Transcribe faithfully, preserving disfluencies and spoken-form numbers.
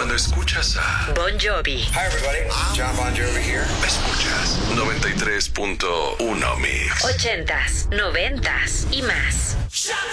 Cuando escuchas a Bon Jovi. Hi everybody, John Bon Jovi here. Escuchas noventa y tres punto uno Mix. Ochentas, noventas y más.